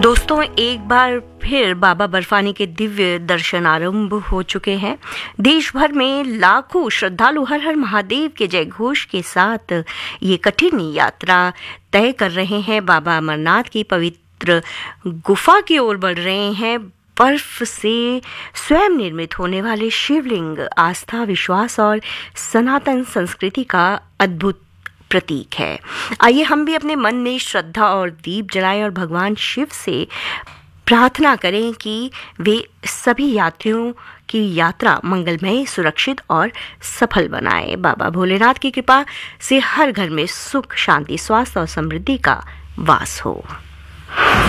दोस्तों, एक बार फिर बाबा बर्फानी के दिव्य दर्शन आरंभ हो चुके हैं। देश भर में लाखों श्रद्धालु हर हर महादेव के जय घोष के साथ ये कठिन यात्रा तय कर रहे हैं। बाबा अमरनाथ की पवित्र गुफा की ओर बढ़ रहे हैं। बर्फ से स्वयं निर्मित होने वाले शिवलिंग आस्था, विश्वास और सनातन संस्कृति का अद्भुत प्रतीक है। आइए हम भी अपने मन में श्रद्धा और दीप जलाएं और भगवान शिव से प्रार्थना करें कि वे सभी यात्रियों की यात्रा मंगलमय, सुरक्षित और सफल बनाए। बाबा भोलेनाथ की कृपा से हर घर में सुख, शांति, स्वास्थ्य और समृद्धि का वास हो।